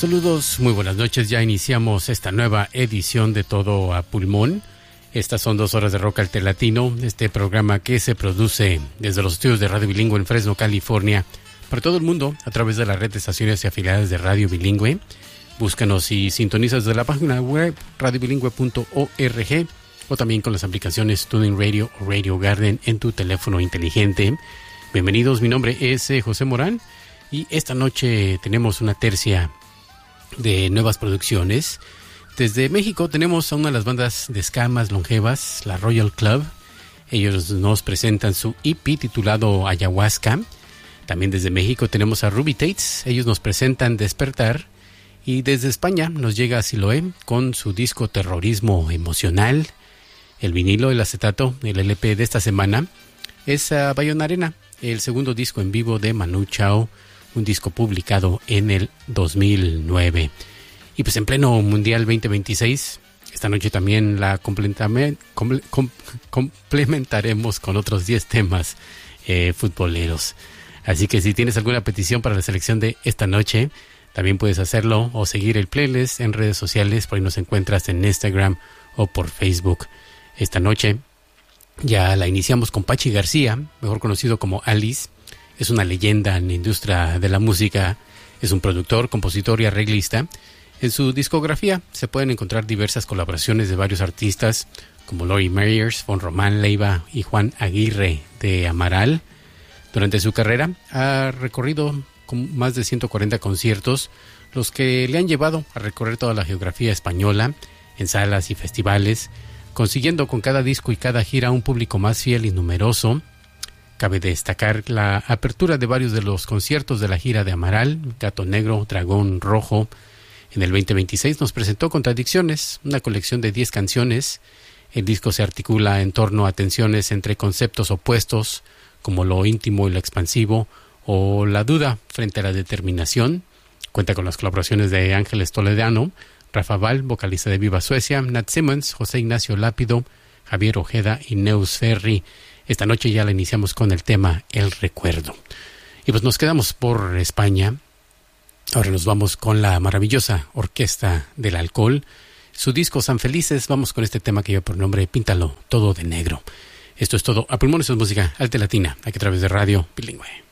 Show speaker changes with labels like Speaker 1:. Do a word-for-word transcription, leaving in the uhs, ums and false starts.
Speaker 1: Saludos, muy buenas noches. Ya iniciamos esta nueva edición de Todo a Pulmón. Estas son dos horas de rock alterlatino, este programa que se produce desde los estudios de Radio Bilingüe en Fresno, California, para todo el mundo a través de la red de estaciones y afiliadas de Radio Bilingüe. Búscanos y sintonizas desde la página web radio bilingüe punto org o también con las aplicaciones TuneIn Radio o Radio Garden en tu teléfono inteligente. Bienvenidos, mi nombre es eh, José Morán y esta noche tenemos una tercia de nuevas producciones. Desde México tenemos a una de las bandas de ska más longevas, la Royal Club. Ellos nos presentan su E P titulado Ayahuasca. También desde México tenemos a Ruby Tates. Ellos nos presentan Despertar. Y desde España nos llega Siloé con su disco Terrorismo Emocional. El vinilo, el acetato, el L P de esta semana es uh, Bayona Arena, el segundo disco en vivo de Manu Chao, un disco publicado en el dos mil nueve. Y pues en pleno Mundial veinte veintiséis, esta noche también la completame, comple, com, complementaremos con otros diez temas eh, futboleros. Así que si tienes alguna petición para la selección de esta noche, también puedes hacerlo o seguir el playlist en redes sociales. Por ahí nos encuentras en Instagram o por Facebook. Esta noche ya la iniciamos con Pachi García, mejor conocido como Alice. Es una leyenda en la industria de la música. Es un productor, compositor y arreglista. En su discografía se pueden encontrar diversas colaboraciones de varios artistas como Lori Meyers, Von Román Leiva y Juan Aguirre de Amaral. Durante su carrera ha recorrido con más de ciento cuarenta conciertos, los que le han llevado a recorrer toda la geografía española en salas y festivales, consiguiendo con cada disco y cada gira un público más fiel y numeroso. Cabe destacar la apertura de varios de los conciertos de la gira de Amaral, Gato Negro, Dragón Rojo. En el veinte veintiséis nos presentó Contradicciones, una colección de diez canciones. El disco se articula en torno a tensiones entre conceptos opuestos, como lo íntimo y lo expansivo, o la duda frente a la determinación. Cuenta con las colaboraciones de Ángeles Toledano, Rafa Val, vocalista de Viva Suecia, Nat Simmons, José Ignacio Lápido, Javier Ojeda y Neus Ferri. Esta noche ya la iniciamos con el tema El Recuerdo. Y pues nos quedamos por España. Ahora nos vamos con la maravillosa Orquesta del Alcohol. Su disco San Felices. Vamos con este tema que lleva por nombre Píntalo Todo de Negro. Esto es Todo a Pulmón. Esto es música alterlatina, aquí a través de Radio Bilingüe.